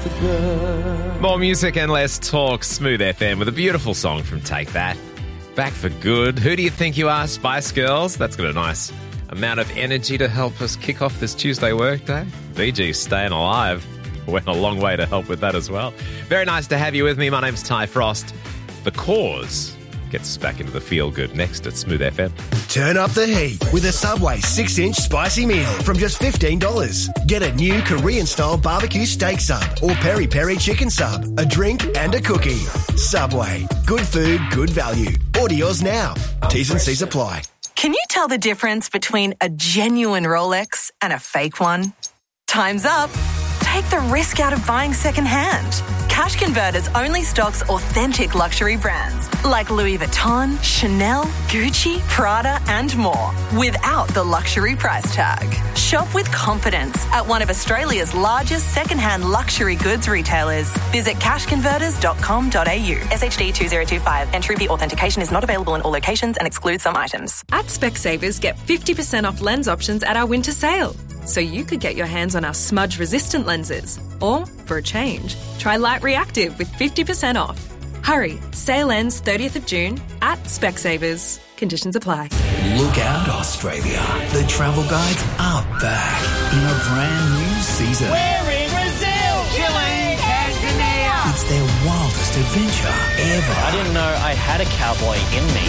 for good. More music and less talk. Smooth FM with a beautiful song from Take That. Back for good. Who do you think you are, Spice Girls? That's got a nice amount of energy to help us kick off this Tuesday workday. VG's Staying Alive went a long way to help with that as well. Very nice to have you with me. My name's Ty Frost. The Cause gets us back into the feel-good next at Smooth FM. Turn up the heat with a Subway 6-inch spicy meal from just $15. Get a new Korean-style barbecue steak sub or peri-peri chicken sub, a drink and a cookie. Subway. Good food, good value. Order yours now. T's and C's apply. Can you tell the difference between a genuine Rolex and a fake one? Time's up. Take the risk out of buying secondhand. Cash Converters only stocks authentic luxury brands like Louis Vuitton, Chanel, Gucci, Prada and more without the luxury price tag. Shop with confidence at one of Australia's largest secondhand luxury goods retailers. Visit cashconverters.com.au. SHD 2025. Entry fee authentication is not available in all locations and excludes some items. At Specsavers, get 50% off lens options at our winter sale. So you could get your hands on our smudge-resistant lenses. Or, for a change, try Light Reactive with 50% off. Hurry, sale ends 30th of June at Specsavers. Conditions apply. Look out, Australia. The travel guides are back in a brand new season. We're in Brazil, Chile, Tanzania. It's their wildest adventure ever. I didn't know I had a cowboy in me.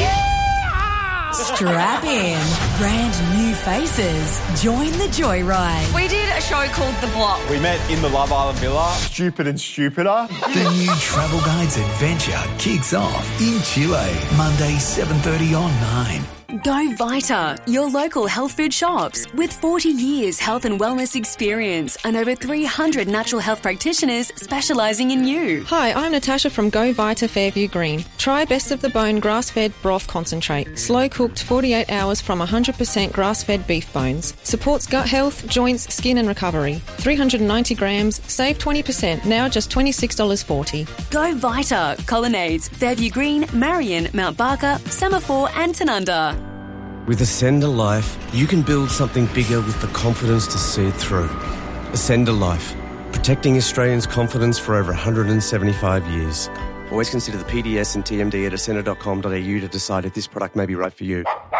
Strap in. Brand new faces. Join the joyride. We did a show called The Block. We met in the Love Island Villa. Stupid and stupider. The new Travel Guides adventure kicks off in Chile, Monday 7:30 on 9. Go Vita, your local health food shops. With 40 years health and wellness experience and over 300 natural health practitioners specialising in you. Hi, I'm Natasha from Go Vita Fairview Green. Try Best of the Bone grass-fed broth concentrate. Slow-cooked 48 hours from 100% grass-fed beef bones. Supports gut health, joints, skin and recovery. 390 grams, save 20%, now just $26.40. Go Vita, Colonnades, Fairview Green, Marion, Mount Barker, Semaphore and Tanunda. With Ascender Life, you can build something bigger with the confidence to see it through. Ascender Life, protecting Australians' confidence for over 175 years. Always consider the PDS and TMD at ascender.com.au to decide if this product may be right for you.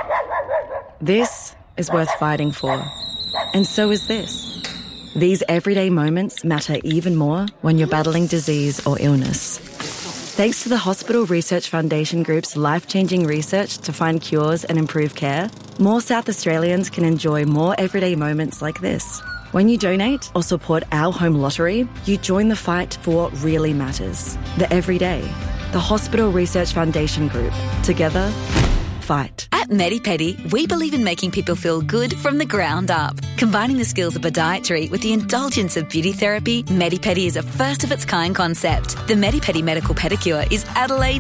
This is worth fighting for. And so is this. These everyday moments matter even more when you're battling disease or illness. Thanks to the Hospital Research Foundation Group's life-changing research to find cures and improve care, more South Australians can enjoy more everyday moments like this. When you donate or support our home lottery, you join the fight for what really matters. The everyday. The Hospital Research Foundation Group. Together, fight. At MediPedi, we believe in making people feel good from the ground up. Combining the skills of podiatry with the indulgence of beauty therapy, MediPedi is a first-of-its-kind concept. The MediPedi Medical Pedicure is Adelaide's